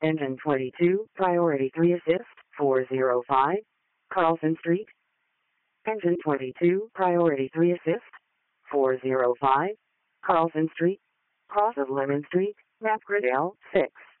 Engine 22, Priority 3 Assist, 405, Carlson Street. Engine 22, Priority 3 Assist, 405, Carlson Street, cross of Lemon Street, Map Grid L6.